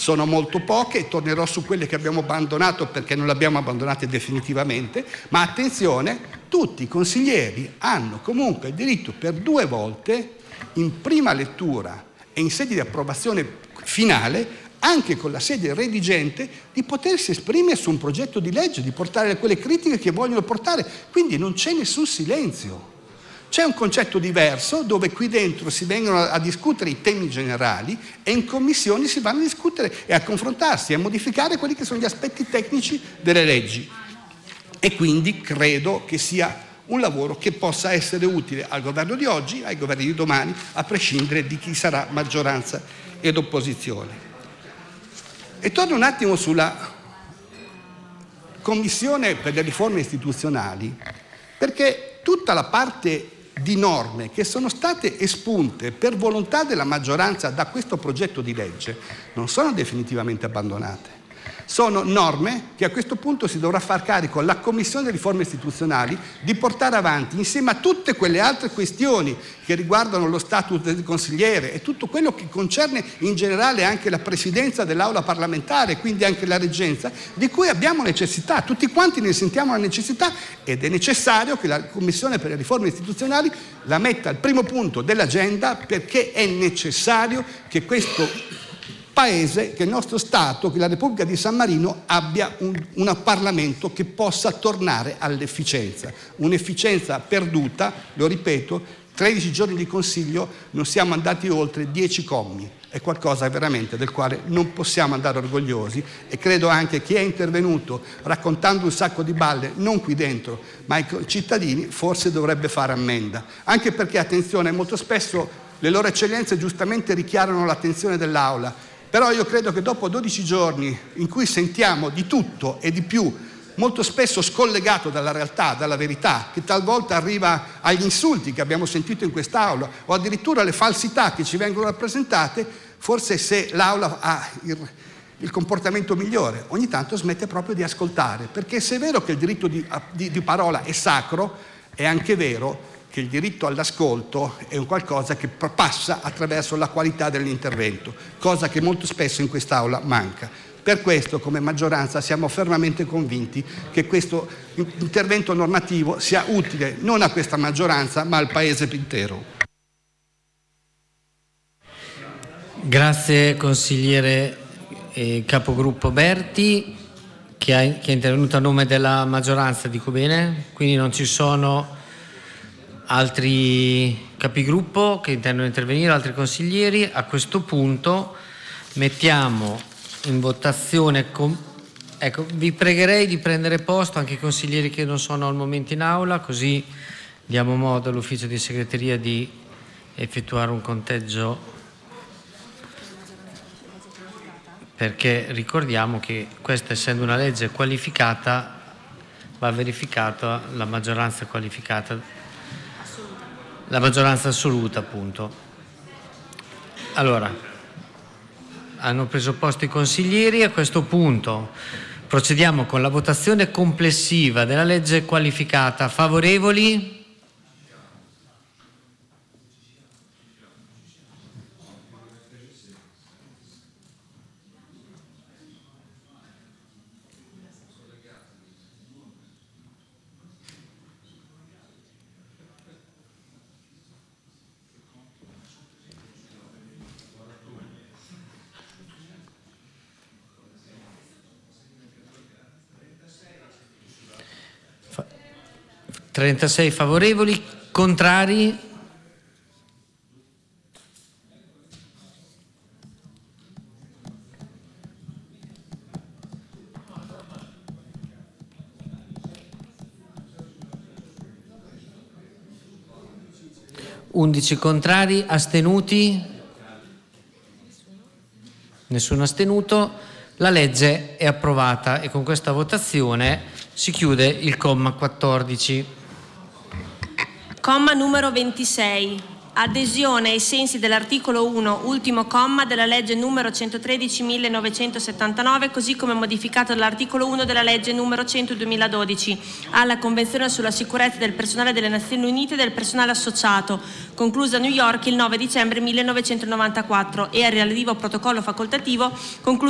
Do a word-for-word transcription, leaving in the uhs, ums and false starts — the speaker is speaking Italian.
sono molto poche, tornerò su quelle che abbiamo abbandonato perché non le abbiamo abbandonate definitivamente, ma attenzione, tutti i consiglieri hanno comunque il diritto per due volte, in prima lettura e in sede di approvazione finale, anche con la sede redigente, di potersi esprimere su un progetto di legge, di portare quelle critiche che vogliono portare. Quindi non c'è nessun silenzio. C'è un concetto diverso dove qui dentro si vengono a discutere i temi generali e in commissioni si vanno a discutere e a confrontarsi, a modificare quelli che sono gli aspetti tecnici delle leggi. E quindi credo che sia un lavoro che possa essere utile al governo di oggi, ai governi di domani, a prescindere di chi sarà maggioranza ed opposizione. E torno un attimo sulla Commissione per le riforme istituzionali, perché tutta la parte di norme che sono state espunte per volontà della maggioranza da questo progetto di legge non sono definitivamente abbandonate. Sono norme che a questo punto si dovrà far carico alla Commissione delle riforme istituzionali di portare avanti insieme a tutte quelle altre questioni che riguardano lo status del consigliere e tutto quello che concerne in generale anche la presidenza dell'aula parlamentare, quindi anche la reggenza, di cui abbiamo necessità, tutti quanti ne sentiamo la necessità ed è necessario che la Commissione per le riforme istituzionali la metta al primo punto dell'agenda, perché è necessario che questo Paese, che il nostro Stato, che la Repubblica di San Marino abbia un, un Parlamento che possa tornare all'efficienza. Un'efficienza perduta, lo ripeto, tredici giorni di Consiglio, non siamo andati oltre dieci commi. È qualcosa veramente del quale non possiamo andare orgogliosi e credo anche chi è intervenuto raccontando un sacco di balle, non qui dentro, ma ai cittadini, forse dovrebbe fare ammenda. Anche perché, attenzione, molto spesso le loro eccellenze giustamente richiamano l'attenzione dell'Aula. Però io credo che dopo dodici giorni in cui sentiamo di tutto e di più, molto spesso scollegato dalla realtà, dalla verità, che talvolta arriva agli insulti che abbiamo sentito in quest'Aula o addirittura alle falsità che ci vengono rappresentate, forse se l'Aula ha il, il comportamento migliore, ogni tanto smette proprio di ascoltare, perché se è vero che il diritto di, di, di parola è sacro, è anche vero che il diritto all'ascolto è un qualcosa che passa attraverso la qualità dell'intervento, cosa che molto spesso in quest'Aula manca. Per questo, come maggioranza, siamo fermamente convinti che questo intervento normativo sia utile non a questa maggioranza, ma al Paese intero. Grazie consigliere e capogruppo Berti, che, ha, che è intervenuto a nome della maggioranza, dico bene? Quindi non ci sono altri capigruppo che intendono intervenire, altri consiglieri. A questo punto mettiamo in votazione, com- ecco, vi pregherei di prendere posto anche i consiglieri che non sono al momento in aula, così diamo modo all'ufficio di segreteria di effettuare un conteggio, perché ricordiamo che questa, essendo una legge qualificata, va verificata la maggioranza qualificata, la maggioranza assoluta, appunto. Allora, hanno preso posto i consiglieri. A questo punto procediamo con la votazione complessiva della legge qualificata. Favorevoli? trentasei favorevoli, contrari? undici contrari, astenuti? Nessuno astenuto. La legge è approvata e con questa votazione si chiude il comma quattordici. Comma numero ventisei. Adesione ai sensi dell'articolo uno, ultimo comma della legge numero centotredici millenovecentosettantanove, così come modificato dall'articolo uno della legge numero cento duemiladodici, alla Convenzione sulla sicurezza del personale delle Nazioni Unite e del personale associato, conclusa a New York il nove dicembre millenovecentonovantaquattro, e al relativo protocollo facoltativo concluso